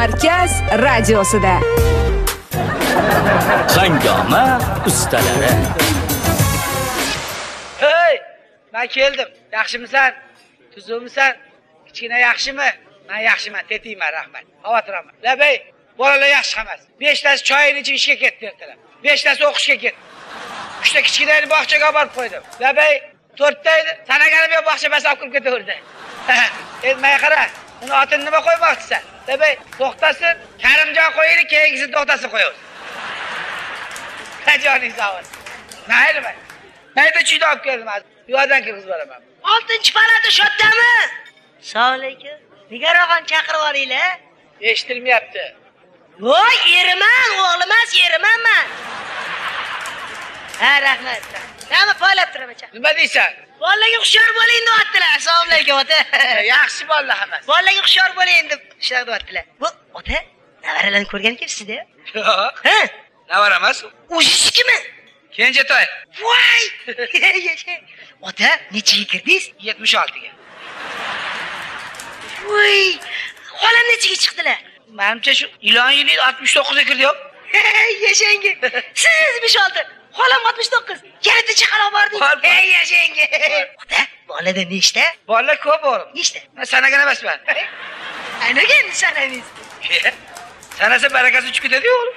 Markaz radiosida. Hangoma ustalari. Hey, men keldim. Yaxshimisan? Tuzukmisan? Kichkina yaxshimi? Men yaxshiman, tetiyman, rahmat. Xavotirman. Labay, bolalar yaxshi emas. 5 tasi choyini ichib ishga ketdi ertalab. 5 tasi o'qishga ketdi. 3 ta kichkinani bog'chaga olib qo'ydim. Labay, 4 ta edi. Sanagani men bog'cha basab kirib ketaverdi. Endi menga qara. Uni otini nima qo'ymoqchisan? Labay, to'xtasin. Karimjon qo'yaylik, keyingisini to'xtasin qo'yamiz. Joningiz sog' mayli. Mayda chuyda olib keldim hozir. Bu yerdan kirgizib beraman. 6-palata shodami? Assalomu alaykum. Nigarog'on chaqirib olinglar. Eshitilmayapti. Voy, eriman, o'g'lim emas, erimanman. Ha, rahmat. Nima poylab turaman? Nima deysan? Bolalarga hushyor bo'ling deyaptilar. Assalomu alaykum ota. Yaxshi bolalar hammasi. Bolalarga hushyor bo'ling deb shunaqa deyaptilar. Bu ota, navaralarni ko'rgan kimsiz-da? Yo'q. Ha? Navara emas. O'zizkimi? Kenjatoy. Voy! Ota, nechiga kirdingiz? 76 ga. Voy! Xolam nechiga chiqdilar? Menimcha shu ilon yili 69 ga kirdi-yu. Yashangi. Siz 76, xolam 69. Yana chaqaloq bordingiz. Hey, yashangi. Ota, bolada nechta? Bolalar ko'p o'g'lim. Nechta? Men sanagan emasman. Anaga endi sanamiz. Sanasa barakasi uchib ketadi-yu o'g'lim.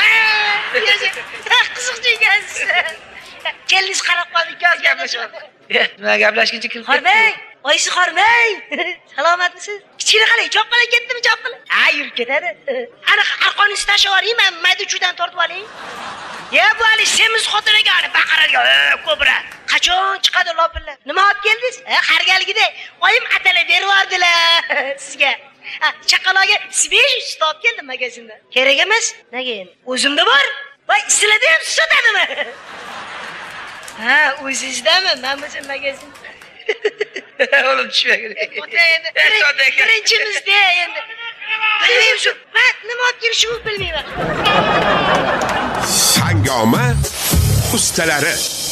Qiziq ekansiz. Keldingiz qarab qoldik, gaplashamiz. Nima gaplashguncha kirib ketdi. Qormang, oyisi qormang. Salomatmisiz? Kichkina qalay, choqqala ketdimi, choqqala? Ha, yurib ketadi. Ana arqoningizni tashlab yuboring, men mayda-chuydan tortib oling. Ya bu hali semiz xotiniga baqiradigan, ko'bra. Qachon chiqadi lopillar? Nima olib keldingiz? Qargaligida oyim atalab berib yubordilar sizga. Chaqaloqga svejiy sut olib keldim magazindan. Kerak emas? Nega endi? O'zimda bor. Voy, sizlarda ham sotadimi? Ha, o'zingizdami? Men o'zim magazin. O'g'lim tushmagan. Ota endi birinchimizda endi. Bilmayman shu. Men nima olib kelishimni bilmayman. Hangoma ustalari.